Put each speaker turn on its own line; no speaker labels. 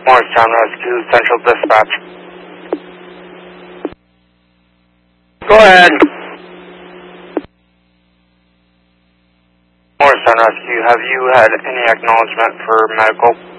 Morristown Rescue, Central Dispatch. Go ahead. Morristown Rescue, have you had any acknowledgement for medical?